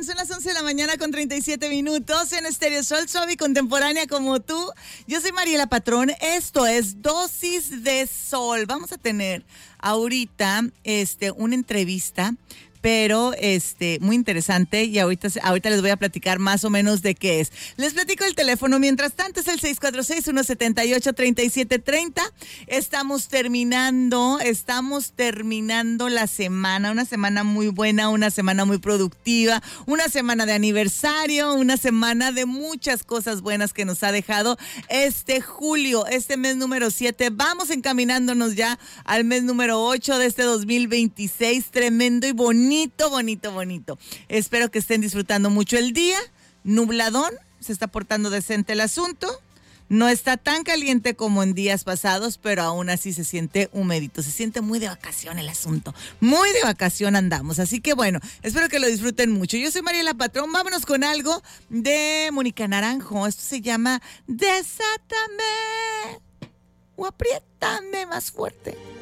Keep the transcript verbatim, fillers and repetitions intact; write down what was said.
son las once de la mañana con treinta y siete minutos en Estéreo Sol, suave y contemporánea como tú. Yo soy Mariela Patrón, esto es Dosis de Sol. Vamos a tener ahorita este, una entrevista, pero este muy interesante y ahorita, ahorita les voy a platicar más o menos de qué es. Les platico el teléfono, mientras tanto es el seis cuatro seis, uno siete ocho, tres siete tres cero. Estamos terminando, estamos terminando la semana, una semana muy buena, una semana muy productiva, una semana de aniversario, una semana de muchas cosas buenas que nos ha dejado este julio, este mes número siete. Vamos encaminándonos ya al mes número ocho de este dos mil veintiséis, tremendo y bonito. Bonito, bonito, bonito. Espero que estén disfrutando mucho el día. Nubladón, se está portando decente el asunto. No está tan caliente como en días pasados, pero aún así se siente humedito. Se siente muy de vacación el asunto. Muy de vacación andamos. Así que bueno, espero que lo disfruten mucho. Yo soy Mariela Patrón. Vámonos con algo de Mónica Naranjo. Esto se llama Desátame o apriétame más fuerte.